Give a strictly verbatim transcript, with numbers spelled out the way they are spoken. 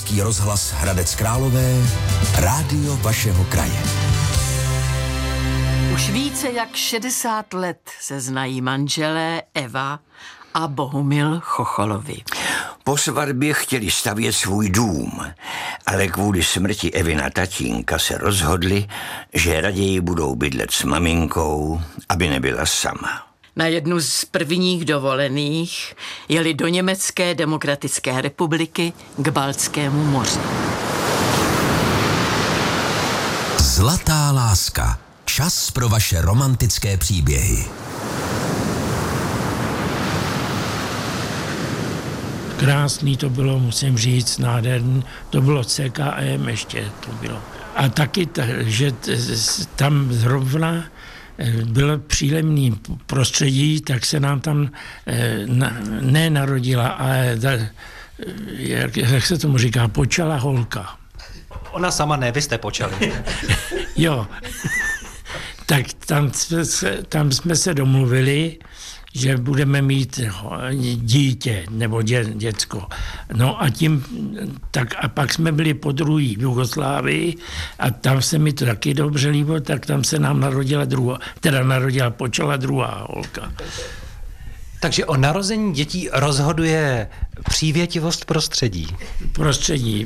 Český rozhlas Hradec Králové, rádio vašeho kraje. Už více jak šedesát let se znají manželé Eva a Bohumil Chocholovi. Po svatbě chtěli stavět svůj dům, ale kvůli smrti Evina tatínka se rozhodli, že raději budou bydlet s maminkou, aby nebyla sama. Na jednu z prvních dovolených jeli do Německé demokratické republiky k Baltskému moři. Zlatá láska. Čas pro vaše romantické příběhy. Krásný to bylo, musím říct, nádherný. To bylo C K M ještě, to bylo. A taky, ta, že tam zrovna bylo příjemný prostředí, tak se nám tam ne narodila, ale jak, jak se tomu říká, počala holka. Ona sama ne, vy jste počali. Jo, tak tam jsme, se, tam jsme se domluvili, že budeme mít dítě nebo dě, děcko. No a tím, tak a pak jsme byli po druhý v Jugoslávii a tam se mi to taky dobře líbilo, tak tam se nám narodila druhá, teda narodila, počala druhá holka. Takže o narození dětí rozhoduje přívětivost prostředí. Prostředí.